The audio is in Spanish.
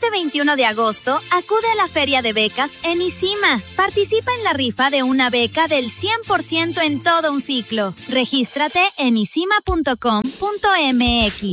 Este 21 de agosto, acude a la Feria de Becas en ICIMA. Participa en la rifa de una beca del 100% en todo un ciclo. Regístrate en isima.com.mx.